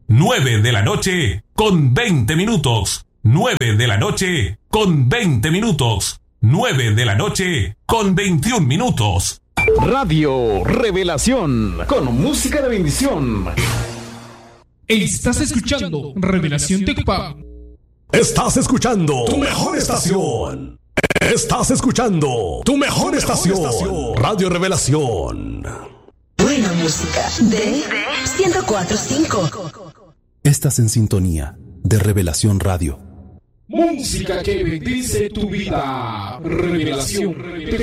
9 de la noche con 20 minutos. 9 de la noche con 20 minutos. 9 de la noche con 21 minutos. Radio Revelación, con música de bendición. Estás escuchando Revelación Tecpa. Estás escuchando tu mejor estación. Estás escuchando tu mejor estación. Radio Revelación. Buena música de 104.5. Estás en sintonía de Revelación Radio. Música que bendice tu vida. Revelación.